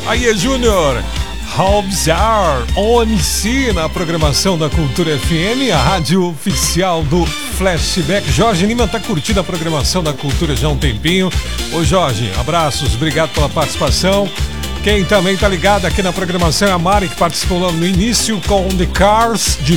Aí, Júnior, Robzar, ONC, na programação da Cultura FM, a rádio oficial do Flashback. Jorge Lima tá curtindo a programação da Cultura já há um tempinho. Ô Jorge, abraços, obrigado pela participação. Quem também tá ligado aqui na programação é a Mari, que participou lá no início com The Cars de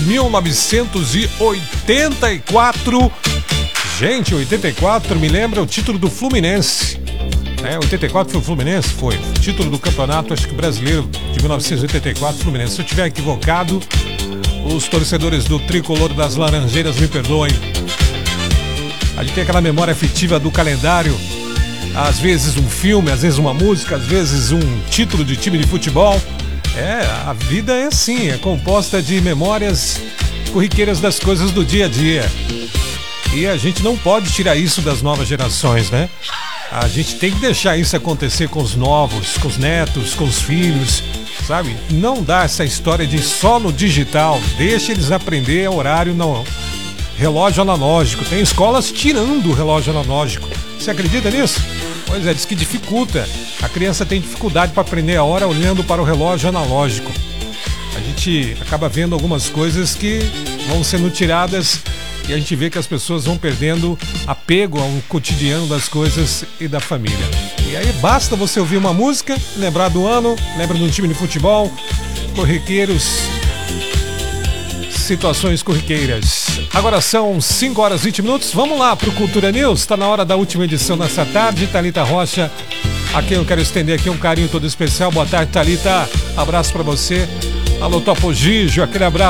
1984. Gente, 84 me lembra o título do Fluminense. 84 foi o Fluminense? Foi. Título do campeonato, acho que brasileiro, de 1984, Fluminense. Se eu estiver equivocado, os torcedores do Tricolor das Laranjeiras me perdoem. A gente tem aquela memória afetiva do calendário. Às vezes um filme, às vezes uma música, às vezes um título de time de futebol. A vida é assim, é composta de memórias corriqueiras das coisas do dia a dia. E a gente não pode tirar isso das novas gerações, né? A gente tem que deixar isso acontecer com os novos, com os netos, com os filhos, sabe? Não dá essa história de só no digital. Deixa eles aprender horário no relógio analógico. Tem escolas tirando o relógio analógico. Você acredita nisso? Pois é, diz que dificulta. A criança tem dificuldade para aprender a hora olhando para o relógio analógico. A gente acaba vendo algumas coisas que vão sendo tiradas e a gente vê que as pessoas vão perdendo apego ao cotidiano das coisas e da família. E aí basta você ouvir uma música, lembrar do ano, lembra de um time de futebol, corriqueiros, situações corriqueiras. Agora são 5 horas e 20 minutos. Vamos lá pro Cultura News. Está na hora da última edição nessa tarde. Thalita Rocha, a quem eu quero estender aqui um carinho todo especial. Boa tarde, Thalita. Abraço para você. Alô, Topo Gigio, aquele abraço.